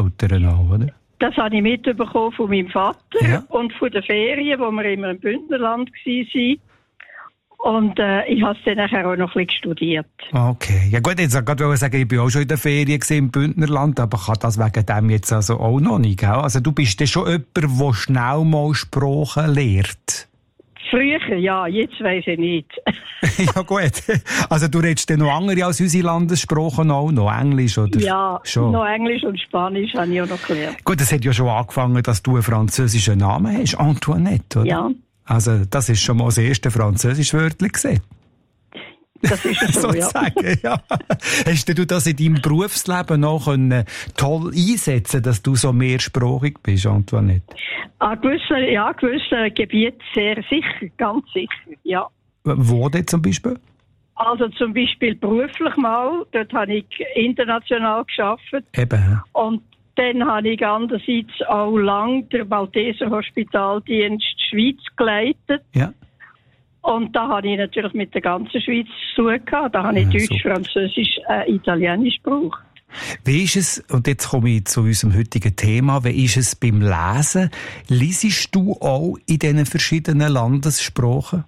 Eltern auch, oder? Das habe ich mitbekommen von meinem Vater und von den Ferien, wo wir immer im Bündnerland waren. Und ich habe es dann nachher auch noch ein bisschen studiert. Okay. Ja gut, jetzt wollte ich sagen, ich bin auch schon in der Ferien im Bündnerland, aber kann das wegen dem jetzt also auch noch nicht, gell? Also du bist dann schon jemand, der schnell mal Sprachen lernt. Früher, ja, jetzt weiss ich nicht. Ja gut. Also du redest dann noch andere als unsere Landessprachen auch, noch Englisch oder? Ja, schon. Noch Englisch und Spanisch habe ich auch noch gelernt. Gut, es hat ja schon angefangen, dass du einen französischen Namen hast, Antoinette, oder? Ja. Also das ist schon mal das erste französische Wörtchen gesehen. Das ist so, sozusagen, ja. Hast du das in deinem Berufsleben noch toll einsetzen, dass du so mehrsprachig bist, Antoinette? An gewissen Gebieten sehr sicher, ganz sicher, ja. Wo denn zum Beispiel? Also zum Beispiel beruflich mal, dort habe ich international gearbeitet. Eben. Und dann habe ich andererseits auch lang den Malteser Hospitaldienst Schweiz geleitet. Ja. Und da habe ich natürlich mit der ganzen Schweiz zu tun gehabt. Da habe ich Deutsch, super. Französisch, Italienisch gebraucht. Wie ist es, und jetzt komme ich zu unserem heutigen Thema, wie ist es beim Lesen? Liesest du auch in diesen verschiedenen Landessprachen?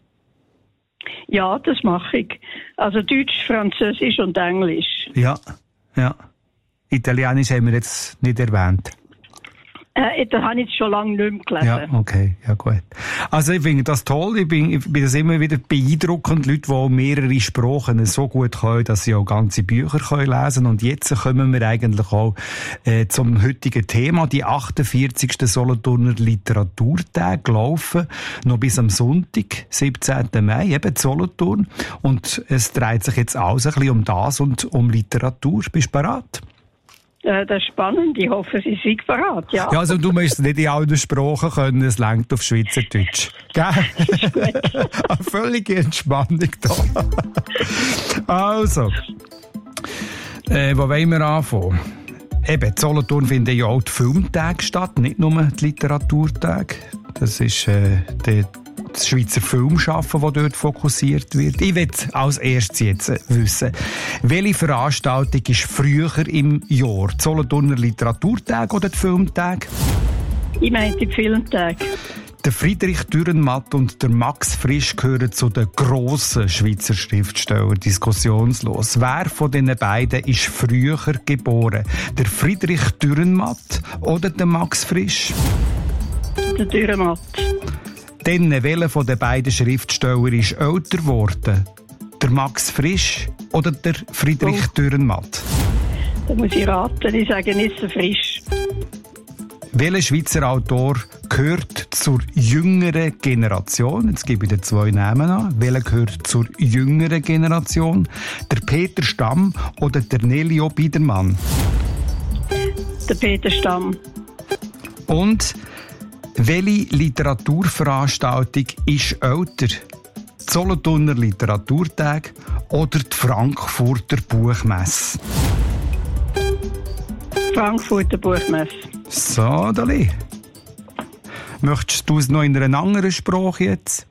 Ja, das mache ich. Also Deutsch, Französisch und Englisch. Ja. Italienisch haben wir jetzt nicht erwähnt. Da habe ich schon lange nicht mehr gelesen. Ja, okay, ja gut. Also ich finde das toll, ich bin das immer wieder beeindruckend, Leute, die mehrere Sprachen so gut können, dass sie auch ganze Bücher können lesen. Und jetzt kommen wir eigentlich auch zum heutigen Thema. Die 48. Solothurner Literaturtage laufen noch bis am Sonntag, 17. Mai, eben Solothurn. Und es dreht sich jetzt alles ein bisschen um das und um Literatur. Bist du bereit? Das ist spannend. Ich hoffe, Sie sind bereit, ja. Ja, also du musst nicht in allen Sprachen können, es reicht auf Schweizerdeutsch. Gell? Das ist gut. Eine völlige Entspannung da. Also, wo wollen wir anfangen? Eben, in Solothurn finden ja auch die Filmtage statt, nicht nur die Literaturtage. Das ist das Schweizer Filmschaffen, das dort fokussiert wird. Ich will als erstes jetzt wissen, welche Veranstaltung ist früher im Jahr? Die Solothurner Literaturtage oder die Filmtage? Ich meine die Filmtage. Der Friedrich Dürrenmatt und der Max Frisch gehören zu den grossen Schweizer Schriftstellern, diskussionslos. Wer von diesen beiden ist früher geboren? Der Friedrich Dürrenmatt oder der Max Frisch? Der Dürrenmatt. Dann, welcher von den beiden Schriftstellern ist älter geworden? Der Max Frisch oder der Friedrich Dürrenmatt? Da muss ich raten, ich sage nicht so Frisch. Welcher Schweizer Autor gehört zur jüngeren Generation? Jetzt gebe ich dir zwei Namen an. Welcher gehört zur jüngeren Generation? Der Peter Stamm oder der Nelio Biedermann? Der Peter Stamm. Und welche Literaturveranstaltung ist älter? Die Solothurner Literaturtage oder die Frankfurter Buchmesse? Frankfurter Buchmesse. So, Dali. Möchtest du es noch in einer anderen Sprache jetzt?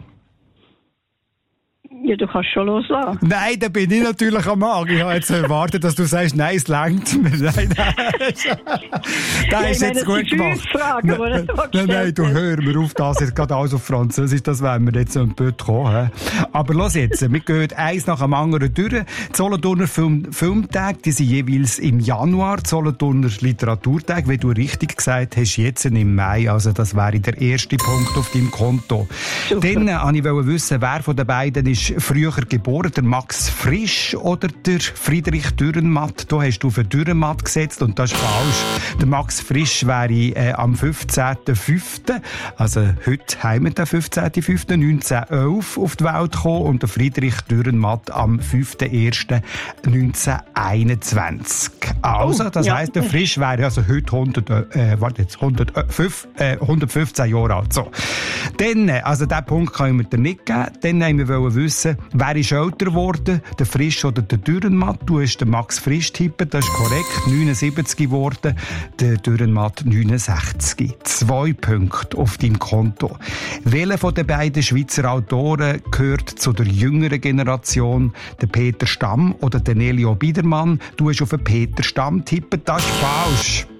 Ja, du kannst schon loslassen. Nein, da bin ich natürlich am Arg. Ich habe jetzt erwartet, dass du sagst, nein, es reicht mir. Nein. Das ist jetzt gut gemacht. Nein, du hör mir auf, das jetzt gerade alles auf Französisch, das werden wir jetzt ein bisschen kommen. Aber los jetzt, wir gehen eins nach dem anderen durch. Die Solothurner Filmtage, die sind jeweils im Januar, die Solothurner Literaturtage, wie du richtig gesagt hast, jetzt im Mai, also das wäre der erste Punkt auf deinem Konto. Super. Dann wollte ich wissen, wer von den beiden ist früher geboren, der Max Frisch oder der Friedrich Dürrenmatt? Da hast du für Dürrenmatt gesetzt und das ist falsch. Der Max Frisch wäre am 15.05., also heute haben wir den 15.05.1911 auf die Welt gekommen und der Friedrich Dürrenmatt am 5.01.1921. Also, das heisst, der Frisch wäre also heute 115 Jahre alt. So. Dann, also diesen Punkt können wir dir nicht geben. Dann haben wir wissen, wer ist älter geworden, der Frisch oder der Dürrenmatt? Du hast den Max Frisch tippen, das ist korrekt, 79 geworden, der Dürrenmatt 69. 2 Punkte auf deinem Konto. Welcher von den beiden Schweizer Autoren gehört zu der jüngeren Generation, der Peter Stamm oder der Nelio Biedermann? Du hast auf den Peter Stamm tippen, das ist falsch.